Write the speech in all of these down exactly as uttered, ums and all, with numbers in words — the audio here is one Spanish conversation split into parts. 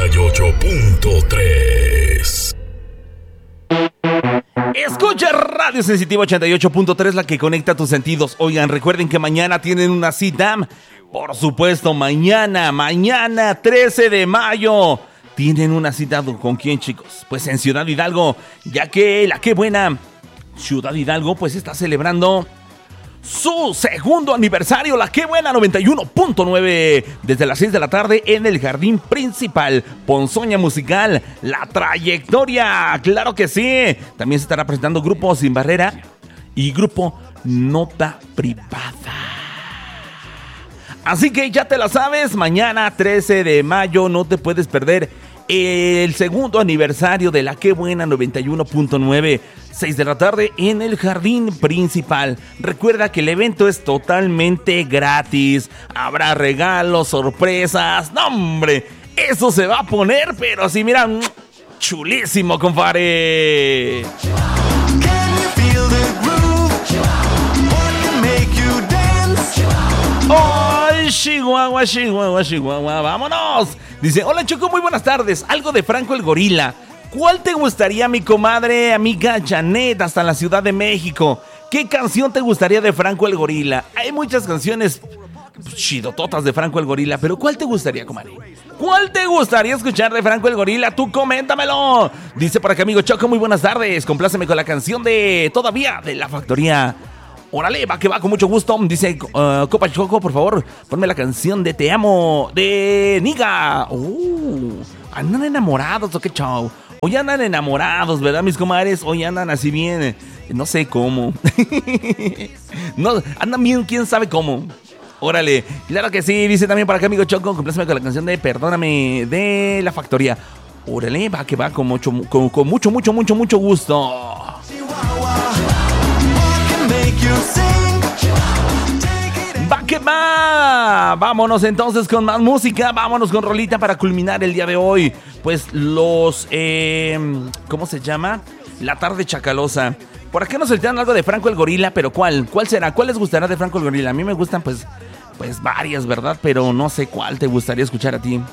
y ocho punto tres. Escucha Radio Sensitivo ochenta y ocho punto tres, la que conecta tus sentidos. Oigan, recuerden que mañana tienen una cita. Por supuesto, mañana, mañana trece de mayo. ¿Tienen una cita con quién, chicos? Pues en Ciudad Hidalgo, ya que la Qué Buena Ciudad Hidalgo pues está celebrando su segundo aniversario, la Qué Buena noventa y uno punto nueve, desde las seis de la tarde en el jardín principal. Ponzoña musical, la trayectoria, claro que sí. También se estará presentando Grupo Sin Barrera y Grupo Nota Privada. Así que ya te la sabes, mañana trece de mayo no te puedes perder el segundo aniversario de la Qué Buena noventa y uno punto nueve, seis de la tarde en el jardín principal. Recuerda que el evento es totalmente gratis, habrá regalos, sorpresas, no hombre, eso se va a poner, pero sí, mira, chulísimo, compadre. ¡Ay, Chihuahua, Chihuahua, Chihuahua! ¡Vámonos! Dice, hola Choco, muy buenas tardes. Algo de Franco el Gorila. ¿Cuál te gustaría, mi comadre, amiga Janet, hasta la Ciudad de México? ¿Qué canción te gustaría de Franco el Gorila? Hay muchas canciones chidototas de Franco el Gorila, pero ¿cuál te gustaría, comadre? ¿Cuál te gustaría escuchar de Franco el Gorila? Tú coméntamelo. Dice por acá, amigo Choco, muy buenas tardes. Compláceme con la canción de Todavía, de La Factoría. Órale, va que va, con mucho gusto. Dice, uh, Copa Choco, por favor, ponme la canción de Te Amo, de Niga. Uh, ¿Andan enamorados o qué show? Hoy andan enamorados, ¿verdad, mis comadres? Hoy andan así bien, no sé cómo. No, andan bien, quién sabe cómo. Órale, claro que sí. Dice también para acá, amigo Choco, compláceme con la canción de Perdóname, de La Factoría. Órale, va que va, con mucho, con, con mucho, mucho, mucho, mucho gusto. Va que va. Vámonos entonces con más música. Vámonos con rolita para culminar el día de hoy. Pues los eh, ¿cómo se llama? La tarde chacalosa. Por acá nos soltaron algo de Franco el Gorila, pero ¿cuál? ¿Cuál será? ¿Cuál les gustará de Franco el Gorila? A mí me gustan pues Pues varias, ¿verdad? Pero no sé cuál te gustaría escuchar a ti.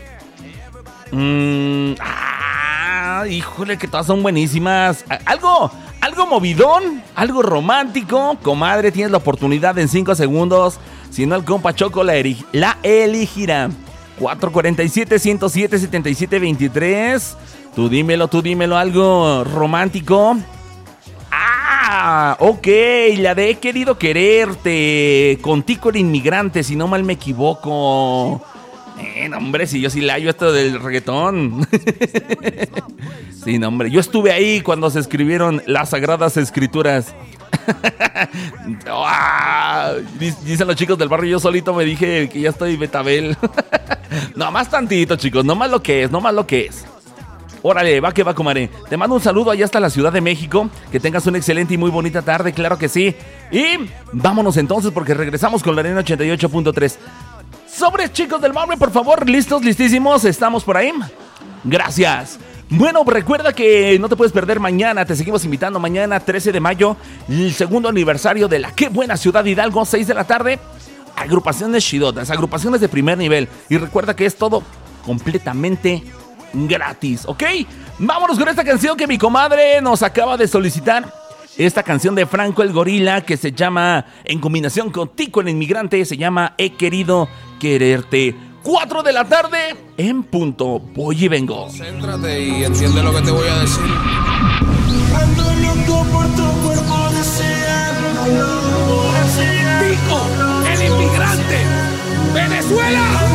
Mmm, ah, híjole, que todas son buenísimas. Algo Algo movidón, algo romántico. Comadre, tienes la oportunidad en cinco segundos. Si no, el compa Choco la, eri- la elegirá. cuatro cuatro siete, uno cero siete, siete siete dos tres. Tú dímelo, tú dímelo, algo romántico. Ah, ok, la de He Querido Quererte. Contigo el Inmigrante, si no mal me equivoco. Eh, no, hombre, si yo sí la hallo esto del reggaetón. Sí, no, hombre, yo estuve ahí cuando se escribieron las Sagradas Escrituras. Ah, dicen los chicos del barrio, yo solito me dije que ya estoy Betabel. No, más tantito, chicos, no más lo que es, no más lo que es. Órale, va que va, comadre. Te mando un saludo allá hasta la Ciudad de México. Que tengas una excelente y muy bonita tarde, claro que sí. Y vámonos entonces porque regresamos con la Arena ochenta y ocho punto tres. Sobres, chicos del barrio, por favor, listos, listísimos, estamos por ahí. Gracias. Bueno, recuerda que no te puedes perder mañana, te seguimos invitando mañana, trece de mayo, el segundo aniversario de la Qué Buena Ciudad Hidalgo, seis de la tarde. Agrupaciones chidotas, agrupaciones de primer nivel. Y recuerda que es todo completamente gratis, ¿ok? Vámonos con esta canción que mi comadre nos acaba de solicitar. Esta canción de Franco el Gorila que se llama, en combinación con Tico el Inmigrante, se llama He Querido Quererte. cuatro de la tarde en punto. Voy y vengo. Céntrate y entiende lo que te voy a decir. Ando loco por tu